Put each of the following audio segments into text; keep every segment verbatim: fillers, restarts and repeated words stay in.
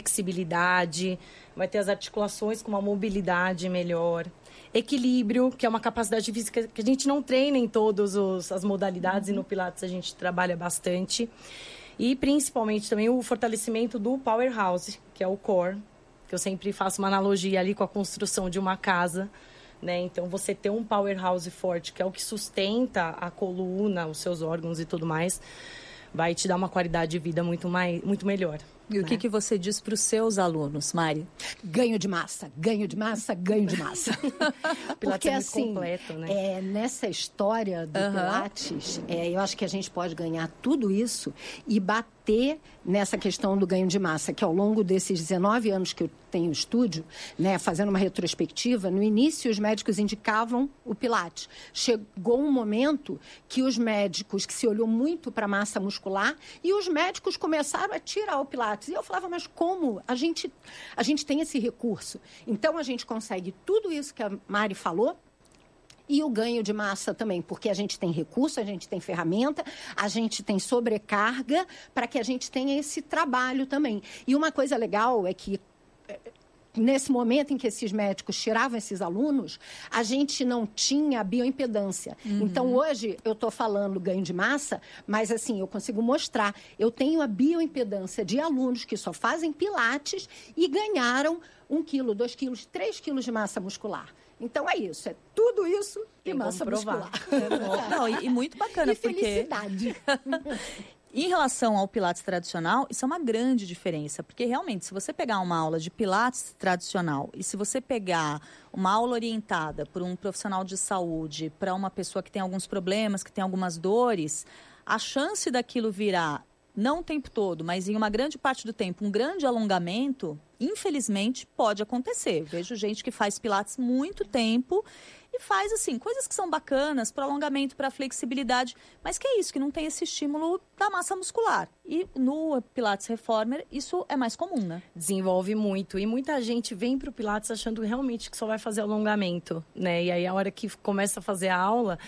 flexibilidade, vai ter as articulações com uma mobilidade melhor. Equilíbrio, que é uma capacidade física que a gente não treina em todas as modalidades, uhum. e no Pilates a gente trabalha bastante. E principalmente também o fortalecimento do powerhouse, que é o core, que eu sempre faço uma analogia ali com a construção de uma casa, né? Então, você ter um powerhouse forte, que é o que sustenta a coluna, os seus órgãos e tudo mais, vai te dar uma qualidade de vida muito, mais, muito melhor. E né? O que, que você diz para os seus alunos, Mari? Ganho de massa, ganho de massa, ganho de massa. Porque, é muito assim, completo, né? é, nessa história do uhum. Pilates, é, eu acho que a gente pode ganhar tudo isso e bater nessa questão do ganho de massa, que ao longo desses dezenove anos que eu tenho estúdio, né, fazendo uma retrospectiva, no início os médicos indicavam o Pilates. Chegou um momento que os médicos, que se olhou muito para a massa muscular, e os médicos começaram a tirar o Pilates. E eu falava, mas como? A gente, a gente tem esse recurso. Então, a gente consegue tudo isso que a Mari falou, e o ganho de massa também, porque a gente tem recurso, a gente tem ferramenta, a gente tem sobrecarga para que a gente tenha esse trabalho também. E uma coisa legal é que, nesse momento em que esses médicos tiravam esses alunos, a gente não tinha bioimpedância. Uhum. Então, hoje, eu estou falando ganho de massa, mas, assim, eu consigo mostrar. Eu tenho a bioimpedância de alunos que só fazem pilates e ganharam um quilo, dois quilos, três quilos de massa muscular. Então, é isso. É tudo isso e massa muscular. É Não, e, e muito bacana, e porque... felicidade. Em relação ao Pilates tradicional, isso é uma grande diferença, porque realmente, se você pegar uma aula de Pilates tradicional e se você pegar uma aula orientada por um profissional de saúde para uma pessoa que tem alguns problemas, que tem algumas dores, a chance daquilo virar, não o tempo todo, mas em uma grande parte do tempo, um grande alongamento, infelizmente, pode acontecer. Eu vejo gente que faz Pilates muito tempo e faz, assim, coisas que são bacanas para alongamento, para flexibilidade, mas que é isso, que não tem esse estímulo da massa muscular. E no Pilates Reformer, isso é mais comum, né? Desenvolve muito. E muita gente vem para o Pilates achando realmente que só vai fazer alongamento, né? E aí, a hora que começa a fazer a aula...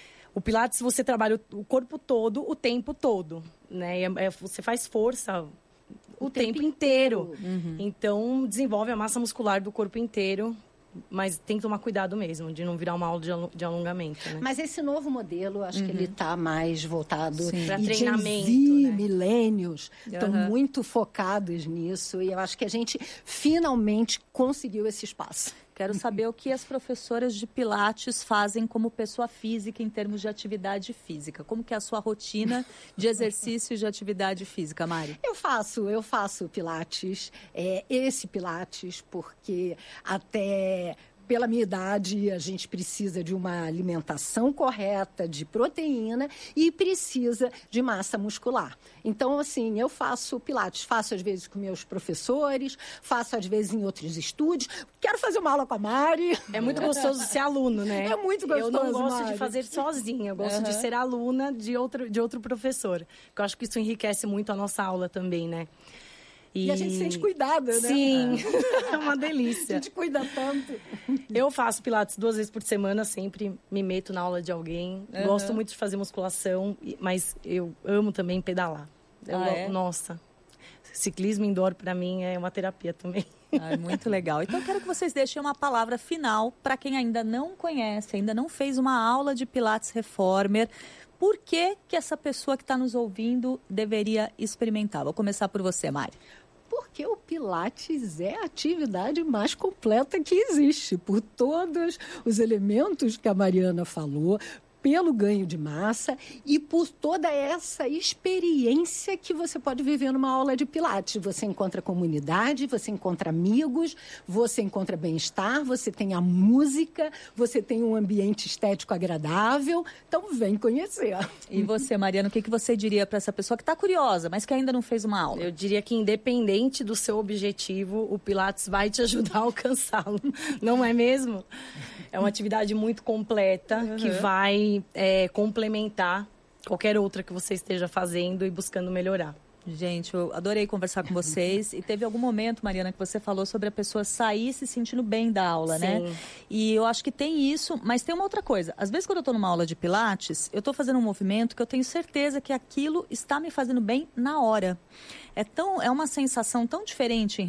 O Pilates, você trabalha o corpo todo, o tempo todo, né? É, você faz força o, o tempo, tempo inteiro. inteiro. Uhum. Então, desenvolve a massa muscular do corpo inteiro, mas tem que tomar cuidado mesmo, de não virar uma aula de alongamento, né? Mas esse novo modelo, acho uhum. que ele está mais voltado para treinamento, Gen Z, né? milênios, estão uhum. muito focados nisso. E eu acho que a gente finalmente conseguiu esse espaço. Quero saber o que as professoras de Pilates fazem como pessoa física em termos de atividade física. Como que é a sua rotina de exercícios de atividade física, Mari? Eu faço, eu faço Pilates, é, esse Pilates, porque até... Pela minha idade, a gente precisa de uma alimentação correta, de proteína e precisa de massa muscular. Então, assim, eu faço Pilates, faço às vezes com meus professores, faço às vezes em outros estúdios. Quero fazer uma aula com a Mari. É muito gostoso ser aluno, né? É muito gostoso, Eu não gosto Mari. de fazer sozinha, eu gosto uhum. de ser aluna de outro, de outro professor. Porque eu acho que isso enriquece muito a nossa aula também, né? E... e a gente se sente cuidada, né? Sim, é uma delícia. A gente cuida tanto. Eu faço Pilates duas vezes por semana, sempre me meto na aula de alguém. Uhum. Gosto muito de fazer musculação, mas eu amo também pedalar. Eu, ah, é? Nossa, ciclismo indoor para mim é uma terapia também. Ah, muito legal. Então, eu quero que vocês deixem uma palavra final para quem ainda não conhece, ainda não fez uma aula de Pilates Reformer. Por que que essa pessoa que está nos ouvindo deveria experimentar? Vou começar por você, Mari. Porque o Pilates é a atividade mais completa que existe, por todos os elementos que a Mariana falou, pelo ganho de massa e por toda essa experiência que você pode viver numa aula de Pilates. Você encontra comunidade, você encontra amigos, você encontra bem-estar, você tem a música, você tem um ambiente estético agradável. Então, vem conhecer. E você, Mariana, o que que você diria para essa pessoa que está curiosa, mas que ainda não fez uma aula? Eu diria que, independente do seu objetivo, o Pilates vai te ajudar a alcançá-lo. Não é mesmo? É uma atividade muito completa, uhum. que vai é, complementar qualquer outra que você esteja fazendo e buscando melhorar. Gente, eu adorei conversar com vocês. E teve algum momento, Mariana, que você falou sobre a pessoa sair se sentindo bem da aula, Sim. né? E eu acho que tem isso, mas tem uma outra coisa. Às vezes, quando eu estou numa aula de Pilates, eu estou fazendo um movimento que eu tenho certeza que aquilo está me fazendo bem na hora. É, tão, é uma sensação tão diferente em